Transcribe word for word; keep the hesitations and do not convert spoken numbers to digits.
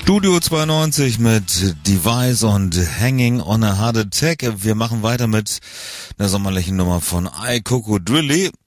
Studio zweiundneunzig mit Device und Hanging on a Heart Attack. Wir machen weiter mit einer sommerlichen Nummer von I Coco Drilly.